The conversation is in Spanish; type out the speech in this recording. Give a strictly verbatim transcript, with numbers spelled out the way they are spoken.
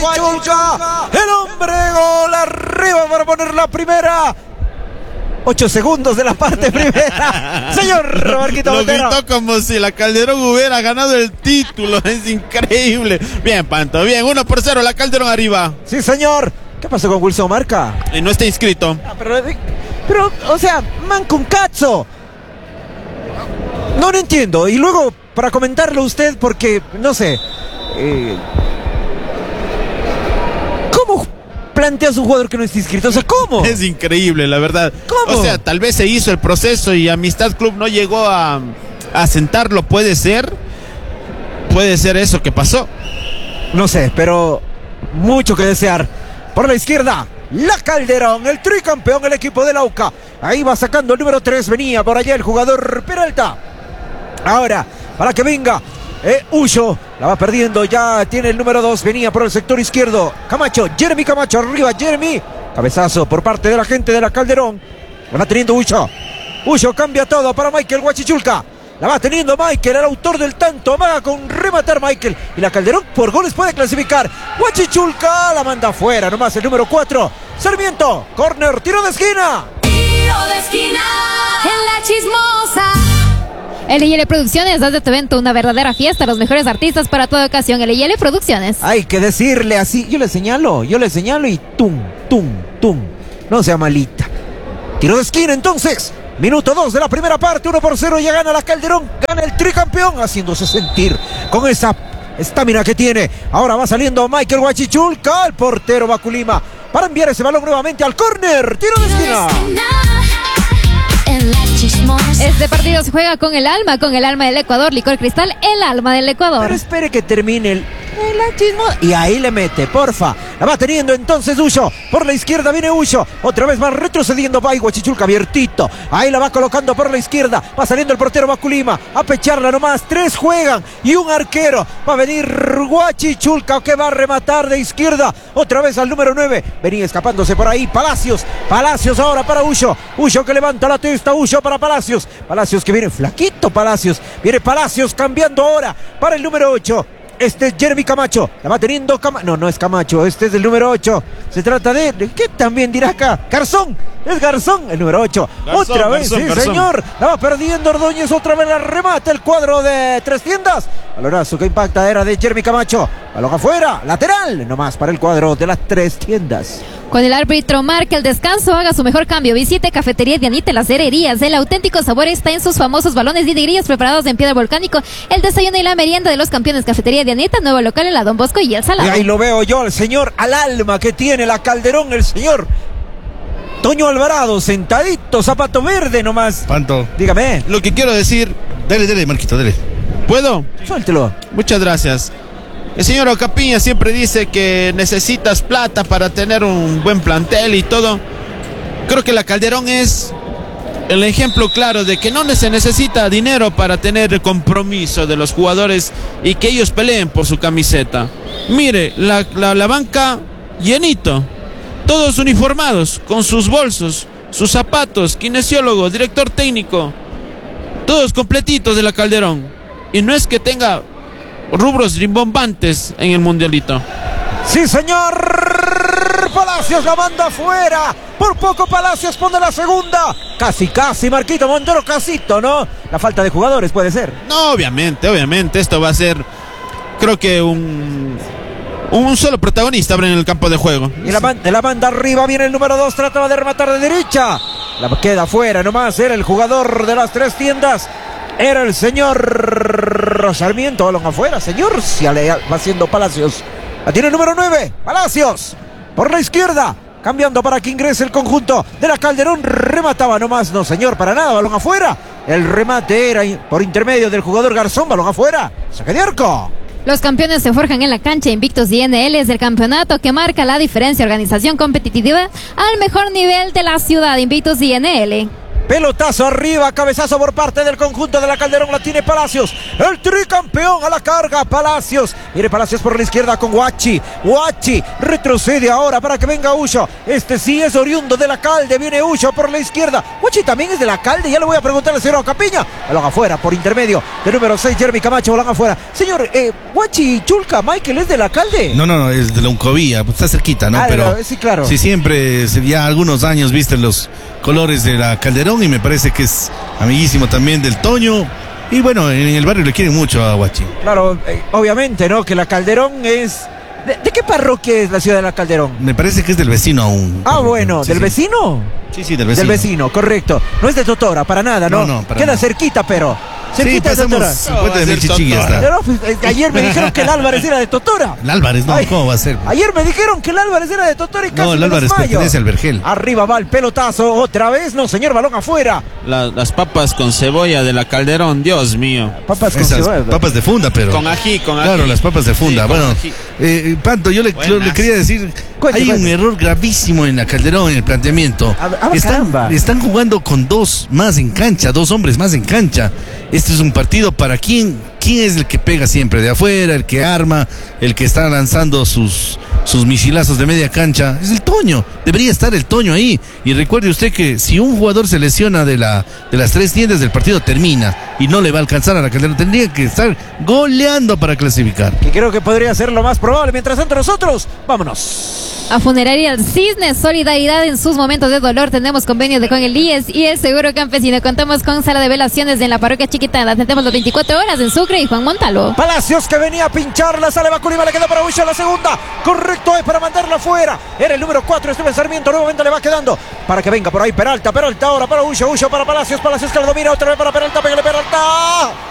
Huachichulca, el hombre gol arriba para poner la primera. Ocho segundos de la parte primera. Señor Marquito Lo Botero. gritó como si la Calderón hubiera ganado el título. Es increíble. Bien, Panto, bien. Uno por cero, la Calderón arriba. Sí, señor. ¿Qué pasó con Wilson Marca? Y no está inscrito. Ah, pero, pero, o sea, manco un cazzo. No lo entiendo. Y luego, para comentarlo usted, porque, no sé. Eh, ¿Cómo planteas un jugador que no está inscrito? O sea, ¿cómo? Es increíble, la verdad. ¿Cómo? O sea, tal vez se hizo el proceso y Amistad Club no llegó a, a sentarlo. Puede ser. Puede ser eso que pasó. No sé, pero mucho que desear. Por la izquierda, la Calderón, el tricampeón, el equipo de la U C A. Ahí va sacando el número tres. Venía por allá el jugador Peralta. Ahora, para que venga eh, Ullo. La va perdiendo, ya tiene el número dos. Venía por el sector izquierdo Camacho, Jeremy Camacho, arriba Jeremy. Cabezazo por parte de la gente de la Calderón. La va teniendo Ullo. Ullo cambia todo para Michael Huachichulca. La va teniendo Michael, el autor del tanto. Amaga con rematar Michael. Y la Calderón por goles puede clasificar. Huachichulca la manda afuera. Nomás el número cuatro. Sarmiento. Corner. Tiro de esquina. Tiro de esquina. En la chismosa. L y L Producciones hace de tu evento una verdadera fiesta. Los mejores artistas para toda ocasión. L y L Producciones. Hay que decirle así. Yo le señalo. Yo le señalo y tum, tum, tum. No sea malita. Tiro de esquina entonces. Minuto dos de la primera parte, uno por cero, ya gana la Calderón, gana el tricampeón, haciéndose sentir con esa estamina que tiene. Ahora va saliendo Michael Huachichulca, el portero Baculima, para enviar ese balón nuevamente al córner, tiro de esquina. Este partido se juega con el alma, con el alma del Ecuador, Licor Cristal, el alma del Ecuador. Pero espere que termine el... La chismo... Y ahí le mete, porfa. La va teniendo entonces Ullo. Por la izquierda viene Ullo. Otra vez va retrocediendo. Va Huachichulca abiertito. Ahí la va colocando por la izquierda. Va saliendo el portero Baculima. A pecharla nomás. Tres juegan. Y un arquero. Va a venir Huachichulca que va a rematar de izquierda. Otra vez al número nueve. Venía escapándose por ahí. Palacios. Palacios ahora para Ullo. Ullo que levanta la testa. Ullo para Palacios. Palacios que viene flaquito. Palacios. Viene Palacios cambiando ahora para el número ocho. Este es Jeremy Camacho. La va teniendo Camacho. No, no es Camacho. Este es el número ocho. Se trata de... ¿de qué también dirá acá? Garzón. Es Garzón, el número ocho. Garzón, otra vez, Garzón, sí, Garzón. señor. La va perdiendo Ordóñez. Otra vez la remata el cuadro de Tres Tiendas. Balonazo que impacta era de Jeremy Camacho. Balón afuera. Lateral. Nomás para el cuadro de las Tres Tiendas. Cuando el árbitro marque el descanso, haga su mejor cambio. Visite Cafetería Dianita Las Hererías. El auténtico sabor está en sus famosos balones de grillas preparados en piedra volcánico. El desayuno y la merienda de los campeones. Cafetería Dianita, nuevo local en la Don Bosco y el Salado. Y ahí lo veo yo, el señor al alma que tiene la Calderón, el señor Toño Alvarado, sentadito, zapato verde nomás. Panto, Dígame, Lo que quiero decir... dele, dele, Marquito, dele. ¿Puedo? suéltelo. Muchas gracias. El señor Ocapiña siempre dice que necesitas plata para tener un buen plantel y todo. Creo que la Calderón es el ejemplo claro de que no se necesita dinero para tener el compromiso de los jugadores y que ellos peleen por su camiseta. Mire, la, la, la banca llenito, todos uniformados, con sus bolsos, sus zapatos, kinesiólogo, director técnico, todos completitos de la Calderón. Y no es que tenga rubros rimbombantes en el mundialito. Sí, señor. Palacios la manda afuera. Por poco Palacios pone la segunda. Casi, casi, Marquito Montero, casito, ¿no? La falta de jugadores puede ser. No, obviamente, obviamente, esto va a ser, creo que un, un solo protagonista habrá en el campo de juego. Y la, man- de la banda arriba viene el número dos, trataba de rematar de derecha. La queda afuera nomás, era el jugador de las Tres Tiendas. Era el señor Sarmiento, balón afuera, señor. Ya le va haciendo Palacios. La tiene el número nueve, Palacios. Por la izquierda, cambiando para que ingrese el conjunto de la Calderón. Remataba nomás, no señor, para nada, balón afuera. El remate era por intermedio del jugador Garzón, balón afuera. Saque de arco. Los campeones se forjan en la cancha. Invictus I N L es el campeonato que marca la diferencia. Organización competitiva al mejor nivel de la ciudad. Invictus I N L. Pelotazo arriba, cabezazo por parte del conjunto de la Calderón, la tiene Palacios. El tricampeón a la carga, Palacios. Mire Palacios por la izquierda con Guachi. Guachi retrocede ahora para que venga Ullo. Este sí es oriundo de la Calde, viene Ullo por la izquierda. Guachi también es de la Calde, ya le voy a preguntar al señor Ocapiña. Balón afuera por intermedio de número seis, Jeremy Camacho, balón afuera. Señor, eh, Guachi Chulca, Michael, ¿es de la Calde? No, no, no, es de la Uncovía, pues está cerquita, ¿no? Ah, Pero sí, claro. Sí, siempre, ya algunos años viste los colores de la Calderón y me parece que es amiguísimo también del Toño. Y bueno, en el barrio le quieren mucho a Guachi. Claro, eh, obviamente, ¿no? Que la Calderón es... ¿De, ¿De qué parroquia es la ciudad de la Calderón? Me parece que es del vecino aún. Ah, bueno, Sí, ¿del sí. vecino? Sí, sí, del vecino. Del vecino, correcto. No es de Totora, para nada, ¿no? No, no, para Queda nada. cerquita, pero... Sí, Cerquita de pasamos Totora. cincuenta de No, va a mil ser chichillas. Totora. está. No, pues, eh, ayer me dijeron que el Álvarez era de Totora. El Álvarez, no, Ay, ¿cómo va a ser? Ayer me dijeron que el Álvarez era de Totora y casi No, el me Álvarez desmayo. pertenece al Vergel. Arriba va el pelotazo, otra vez, no señor, balón afuera. La- las papas con cebolla de la Calderón, Dios mío. Papas con Esas cebolla. papas de funda, pero. Con ají, con ají. Claro, las papas de funda. Sí, con bueno, ají. eh, Panto, yo le, Buenas. le quería decir, Cuente, hay cuente. un error gravísimo en la Calderón, en el planteamiento. Ah, ah, están, caramba. están jugando con dos más en cancha, dos hombres más en cancha. Este es un partido para quién, quién es el que pega siempre de afuera, el que arma, el que está lanzando sus, sus misilazos de media cancha. Es el Toño, debería estar el Toño ahí. Y recuerde usted que si un jugador se lesiona de, la, de las tres tiendas del partido, termina y no le va a alcanzar a la Calderón. Tendría que estar goleando para clasificar. Que creo que podría ser lo más probable. Mientras tanto nosotros, vámonos. A Funeraria Cisne, solidaridad en sus momentos de dolor. Tenemos convenio de con el I E S y el Seguro Campesino. Contamos con sala de velaciones en la parroquia Chiquitán. La atendemos las veinticuatro horas en Sucre y Juan Montalvo. Palacios que venía a pincharla, sale Baculiba, le queda para Ullo la segunda. Correcto es para mandarla afuera. Era el número cuatro, Esteban Sarmiento, nuevamente le va quedando. Para que venga por ahí Peralta, Peralta ahora para Ullo, Ullo para Palacios, Palacios que la domina otra vez para Peralta, pégale Peralta.